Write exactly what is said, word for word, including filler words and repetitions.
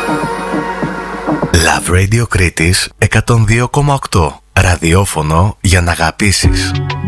Love Radio Κρήτης εκατόν δύο κόμμα οκτώ. Ραδιόφωνο για να αγαπήσεις.